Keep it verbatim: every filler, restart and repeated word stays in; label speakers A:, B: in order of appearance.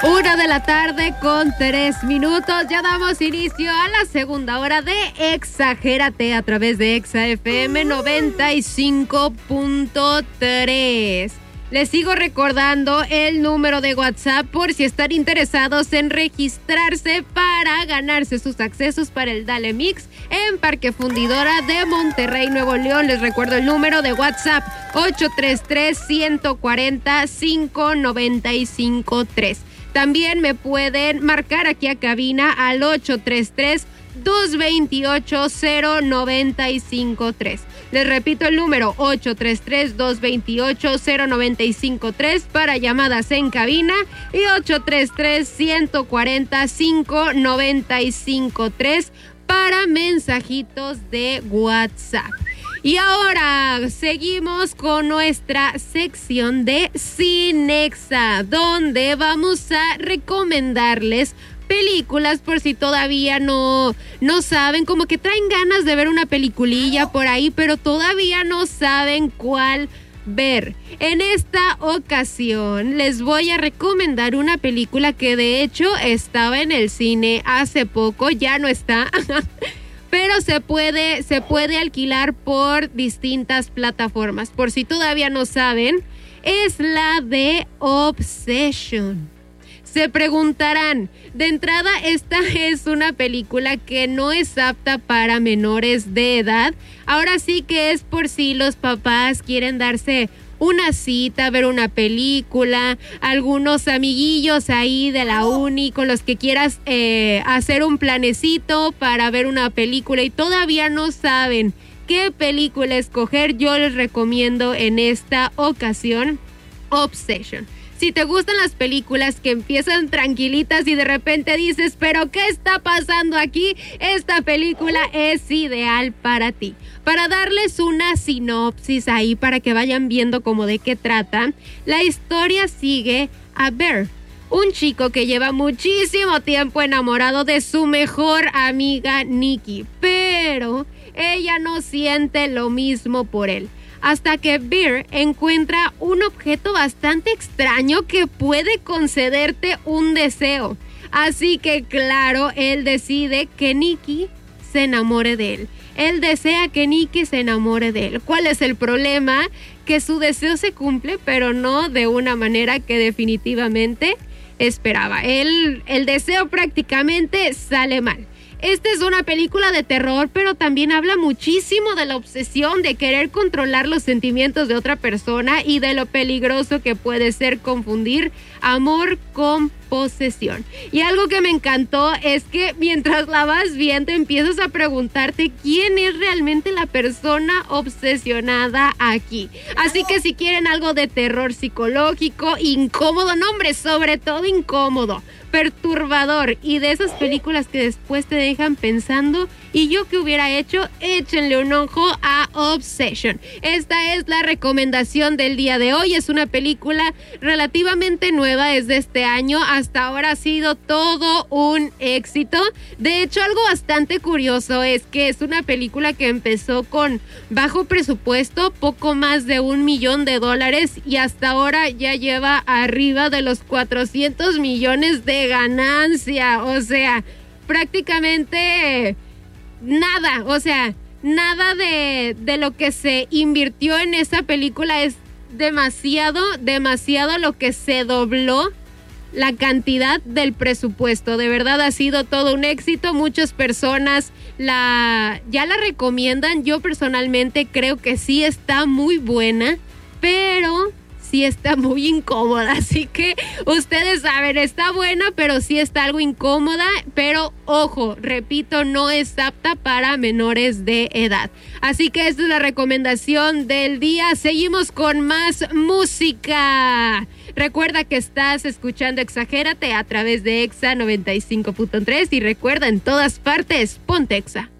A: Una de la tarde con tres minutos. Ya damos inicio a la segunda hora de Exagérate a través de Exa F M noventa y cinco punto tres. Les sigo recordando el número de WhatsApp por si están interesados en registrarse para ganarse sus accesos para el Dale Mix en Parque Fundidora de Monterrey, Nuevo León. Les recuerdo el número de WhatsApp ocho tres tres, uno cuatro cero, cinco nueve cinco tres. También me pueden marcar aquí a cabina al ocho tres tres, dos dos ocho, cero nueve cinco tres. Les repito el número ocho tres tres, dos dos ocho, cero nueve cinco tres para llamadas en cabina y ocho tres tres, uno cuatro cero, cinco nueve cinco tres para mensajitos de WhatsApp. Y ahora seguimos con nuestra sección de Cinexa, donde vamos a recomendarles películas por si todavía no, no saben, como que traen ganas de ver una peliculilla por ahí, pero todavía no saben cuál ver. En esta ocasión les voy a recomendar una película que de hecho estaba en el cine hace poco, ya no está, pero se puede, se puede alquilar por distintas plataformas. Por si todavía no saben, es la de Obsession. Se preguntarán, de entrada, esta es una película que no es apta para menores de edad. Ahora sí que es por si los papás quieren darse una cita, ver una película, algunos amiguillos ahí de la uni con los que quieras eh, hacer un planecito para ver una película y todavía no saben qué película escoger. Yo les recomiendo en esta ocasión Obsession. Si te gustan las películas que empiezan tranquilitas y de repente dices, ¿pero qué está pasando aquí? Esta película es ideal para ti. Para darles una sinopsis ahí para que vayan viendo cómo de qué trata, la historia sigue a Bear, un chico que lleva muchísimo tiempo enamorado de su mejor amiga Nikki, pero ella no siente lo mismo por él. Hasta que Bear encuentra un objeto bastante extraño que puede concederte un deseo. Así que claro, él decide que Nikki se enamore de él. Él desea que Nikki se enamore de él. ¿Cuál es el problema? Que su deseo se cumple, pero no de una manera que definitivamente esperaba. Él, el deseo prácticamente sale mal. Esta es una película de terror, pero también habla muchísimo de la obsesión de querer controlar los sentimientos de otra persona y de lo peligroso que puede ser confundir amor con posesión. Y algo que me encantó es que mientras la vas viendo empiezas a preguntarte quién es realmente la persona obsesionada aquí. Así que si quieren algo de terror psicológico, incómodo, no hombre, sobre todo incómodo, perturbador y de esas películas que después te dejan pensando, ¿y yo qué hubiera hecho? Échenle un ojo a Obsession. Esta es la recomendación del día de hoy. Es una película relativamente nueva, es de este año. Hasta ahora ha sido todo un éxito. De hecho, algo bastante curioso es que es una película que empezó con bajo presupuesto, poco más de un millón de dólares, y hasta ahora ya lleva arriba de los cuatrocientos millones de ganancia. O sea, prácticamente nada, o sea, nada de, de lo que se invirtió en esa película. Es demasiado, demasiado lo que se dobló la cantidad del presupuesto. De verdad ha sido todo un éxito. Muchas personas la ya la recomiendan. Yo personalmente creo que sí está muy buena, pero sí está muy incómoda, así que ustedes saben, está buena, pero sí está algo incómoda, pero ojo, repito, no es apta para menores de edad. Así que esta es la recomendación del día. Seguimos con más música. Recuerda que estás escuchando Exagérate a través de Exa noventa y cinco punto tres y recuerda, en todas partes, ponte Exa.